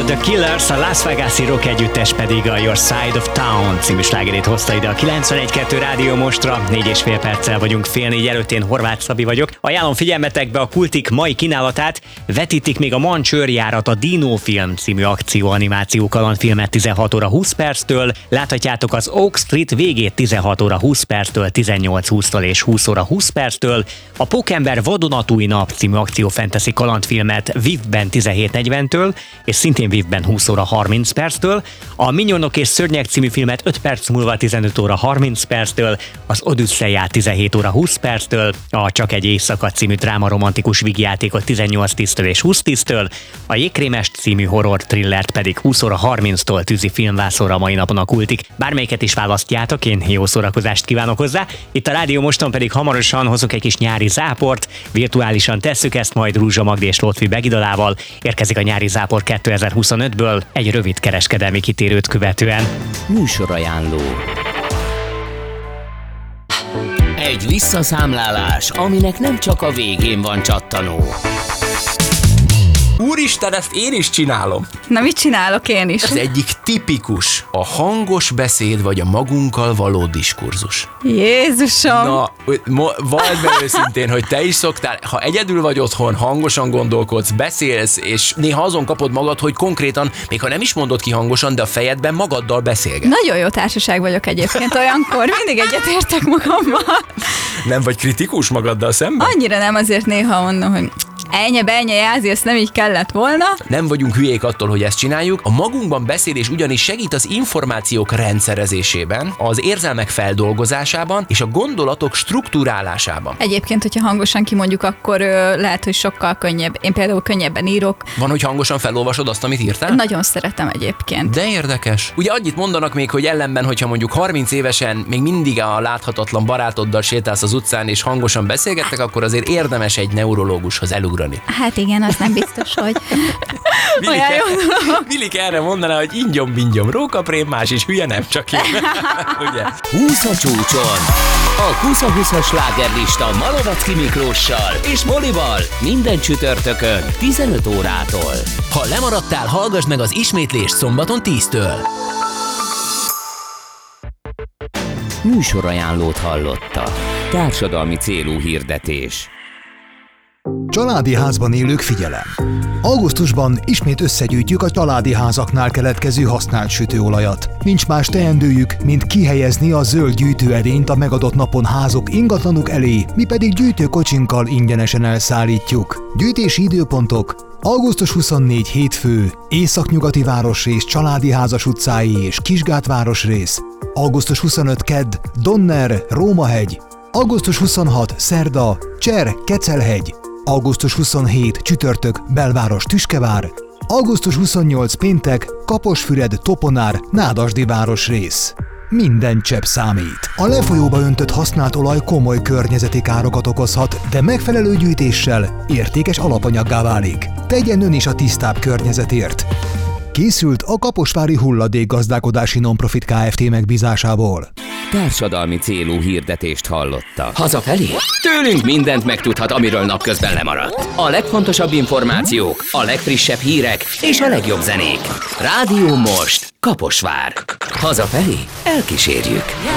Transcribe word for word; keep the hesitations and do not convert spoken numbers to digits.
The Killers, a Las Vegas-i rock együttes pedig a Your Side of Town című slágerét hozta ide a kilencvenegy kettő Rádió Mostra. Négy és fél perccel vagyunk fél négy előtt, én Horváth Szabi vagyok. Ajánlom figyelmetekbe a Kultik mai kínálatát. Vetítik még a Mancs őrjárat, a Dino Film című akcióanimáció kalandfilmet tizenhat óra húsz perctől. Láthatjátok az Oak Street végét tizenhat óra húsz perctől, tizennyolc húsztól és húsz óra húsz perctől. A Pókember vadonatúj nap című akciófentezi kalandfilmet Vivben tizenhét negyventől, és szintén Vivben húsz óra harminc perctől. A Minyonok és Szörnyek című filmet öt perc múlva tizenöt óra harminc perctől, az Odüsszeiát tizenhét óra húsz perctől, a Csak egy éjszaka című dráma romantikus vígjátékot tizennyolc tíztől és húsz tíztől, a Jégkrémest című horror thrillert pedig húsz óra harminctól tűzi filmvászorra mai napon a Kultik. Bármelyiket is választjátok, én jó szórakozást kívánok hozzá. Itt a Rádió Moston pedig hamarosan hozok egy kis nyári záport, virtuálisan tesszük ezt majd Rúzsa Magdi és Lotfi Begidalával. Érkezik a nyári zápor kétezer-huszonötből egy rövid kereskedelmi kitérőt követően. Műsorajánló. Egy visszaszámlálás, aminek nem csak a végén van csattanó. Úristen, ezt én is csinálom. Na, mit csinálok én is? Ez egyik tipikus, a hangos beszéd vagy a magunkkal való diskurzus. Jézusom! Na, mo- vald be őszintén, hogy te is szoktál, ha egyedül vagy otthon, hangosan gondolkodsz, beszélsz, és néha azon kapod magad, hogy konkrétan, még ha nem is mondod ki hangosan, de a fejedben magaddal beszélgetsz. Nagyon jó társaság vagyok egyébként olyankor, mindig egyetértek magammal. Nem vagy kritikus magaddal szemben? Annyira nem, azért néha mondom, hogy ennyi, benye, jázi, ezt nem így kellett volna. Nem vagyunk hülyék attól, hogy ezt csináljuk. A magunkban beszélés ugyanis segít az információk rendszerezésében, az érzelmek feldolgozásában és a gondolatok struktúrálásában. Egyébként, hogyha hangosan kimondjuk, akkor ö, lehet, hogy sokkal könnyebb. Én például könnyebben írok. Van, hogy hangosan felolvasod azt, amit írtál? Nagyon szeretem egyébként. De érdekes. Ugye annyit mondanak még, hogy ellenben, hogyha mondjuk harminc évesen még mindig a láthatatlan barátoddal sétálsz az utcán és hangosan beszélgettek, akkor azért érdemes egy neurológushoz elugrani. Hát igen, az nem biztos, hogy Vilik erre mondaná, hogy ingyom-bingyom, rókaprém, más is hülye, nem csak én. Ugye? húsz a csúcson. A húsz-húszas slágerlista Malovecki Miklóssal és Molival minden csütörtökön tizenöt órától. Ha lemaradtál, hallgass meg az ismétlést szombaton tíztől. Műsorajánlót hallotta. Társadalmi célú hirdetés. Családi házban élők, figyelem! Augusztusban ismét összegyűjtjük a családi házaknál keletkező használt sütőolajat. Nincs más teendőjük, mint kihelyezni a zöld gyűjtőedényt a megadott napon házok ingatlanuk elé, mi pedig gyűjtőkocsinkkal ingyenesen elszállítjuk. Gyűjtési időpontok: augusztus huszonnégy hétfő, Északnyugati városrész Családi házas utcái és Kisgát városrész. augusztus huszonöt kedd, Donner, Rómahegy. augusztus huszonhat szerda, Cser, Kecelhegy. augusztus huszonhét csütörtök, Belváros, Tüskevár. augusztus huszonnyolc péntek, Kaposfüred, Toponár, Nádasdi városrész. Minden csepp számít. A lefolyóba öntött használt olaj komoly környezeti károkat okozhat, de megfelelő gyűjtéssel értékes alapanyaggá válik. Tegyen ön is a tisztább környezetért. Készült a Kaposvári Hulladékgazdálkodási Nonprofit Kft. Megbízásából. Társadalmi célú hirdetést hallotta. Hazafelé? Tőlünk mindent megtudhat, amiről napközben lemaradt. A legfontosabb információk, a legfrissebb hírek és a legjobb zenék. Rádió Most, Kaposvár. Hazafelé elkísérjük.